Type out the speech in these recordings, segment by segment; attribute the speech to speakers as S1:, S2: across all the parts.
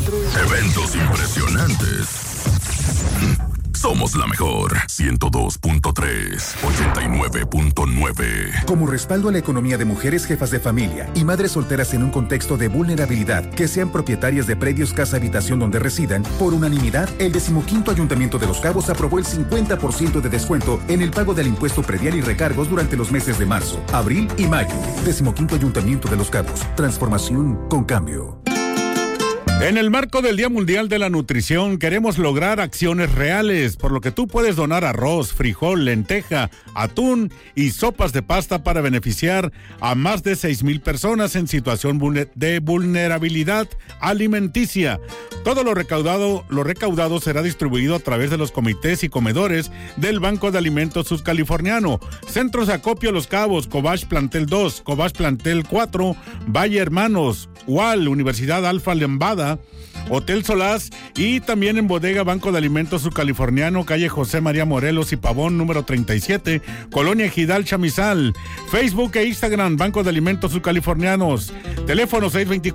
S1: Eventos impresionantes. Somos la mejor. 102.3, 89.9.
S2: Como respaldo a la economía de mujeres jefas de familia y madres solteras en un contexto de vulnerabilidad, que sean propietarias de predios casa-habitación donde residan, por unanimidad, el 15º Ayuntamiento de Los Cabos aprobó el 50% de descuento en el pago del impuesto predial y recargos durante los meses de marzo, abril y mayo. 15º Ayuntamiento de Los Cabos. Transformación con cambio.
S3: En el marco del Día Mundial de la Nutrición, queremos lograr acciones reales, por lo que tú puedes donar arroz, frijol, lenteja, atún y sopas de pasta para beneficiar a más de 6,000 personas en situación de vulnerabilidad alimenticia. Todo lo recaudado será distribuido a través de los comités y comedores del Banco de Alimentos Subcaliforniano, Centros de Acopio Los Cabos, Cobach Plantel 2, Cobach Plantel 4, Valle Hermanos, UAL, Universidad Alfa Lembada, Hotel Solás y también en Bodega Banco de Alimentos Subcaliforniano, calle José María Morelos y Pavón, número 37, Colonia Ejidal, Chamizal. Facebook e Instagram, Banco de Alimentos Subcalifornianos. Teléfono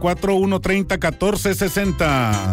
S3: 624-130-1460.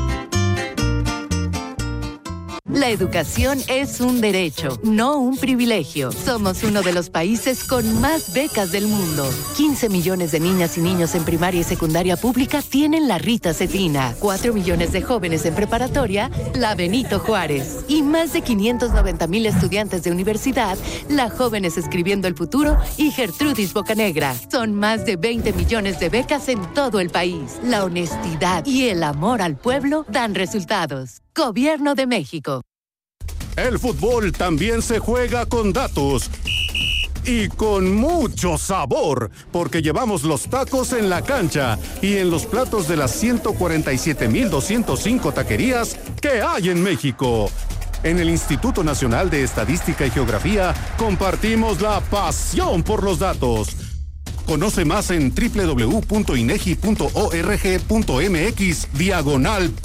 S4: La educación es un derecho, no un privilegio. Somos uno de los países con más becas del mundo. 15 millones de niñas y niños en primaria y secundaria pública tienen la Rita Cetina. 4 millones de jóvenes en preparatoria, la Benito Juárez. Y más de 590,000 estudiantes de universidad, la Jóvenes Escribiendo el Futuro y Gertrudis Bocanegra. Son más de 20 millones de becas en todo el país. La honestidad y el amor al pueblo dan resultados. Gobierno de México.
S5: El fútbol también se juega con datos y con mucho sabor, porque llevamos los tacos en la cancha y en los platos de las 147,205 taquerías que hay en México. En el Instituto Nacional de Estadística y Geografía compartimos la pasión por los datos. Conoce más en www.inegi.org.mx/.